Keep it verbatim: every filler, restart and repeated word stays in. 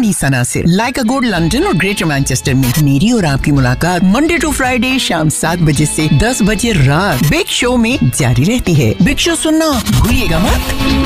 B सनासिर लाइका gold London और greater Manchester में। मेरी और आपकी मुलाकात मंडे टू फ्राइडे शाम सात बजे से दस बजे रात बिग शो में जारी रहती है। बिग शो सुनना भूलिएगा मत।